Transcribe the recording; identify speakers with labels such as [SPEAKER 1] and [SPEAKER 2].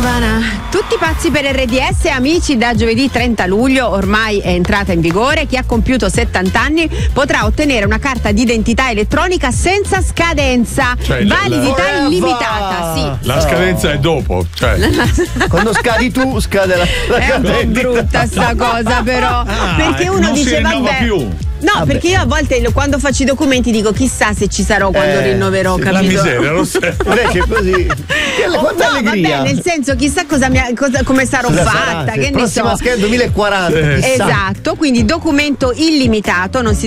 [SPEAKER 1] Tutti pazzi per RDS, amici, da giovedì 30 luglio ormai è entrata in vigore. Chi ha compiuto 70 anni potrà ottenere una carta d'identità elettronica senza scadenza,
[SPEAKER 2] cioè,
[SPEAKER 1] validità illimitata. Sì.
[SPEAKER 2] La scadenza è dopo, cioè.
[SPEAKER 3] Quando scadi tu, scade la
[SPEAKER 1] È un po' brutta sta cosa, però, perché uno
[SPEAKER 2] non
[SPEAKER 1] dice
[SPEAKER 2] si rinnova
[SPEAKER 1] vabbè.
[SPEAKER 2] più.
[SPEAKER 1] No,
[SPEAKER 3] Vabbè.
[SPEAKER 1] perché io a volte quando faccio i documenti dico chissà se ci sarò quando rinnoverò,
[SPEAKER 3] sì,
[SPEAKER 1] capito?
[SPEAKER 2] La miseria, lo sai.
[SPEAKER 3] Invece così. Quanta allegria.
[SPEAKER 1] Vabbè, nel senso, chissà come sarò
[SPEAKER 3] Cosa
[SPEAKER 1] fatta,
[SPEAKER 3] sarà?
[SPEAKER 1] che ne
[SPEAKER 3] Prossima
[SPEAKER 1] so.
[SPEAKER 3] scheda 2040. chissà.
[SPEAKER 1] Esatto, quindi documento illimitato, non si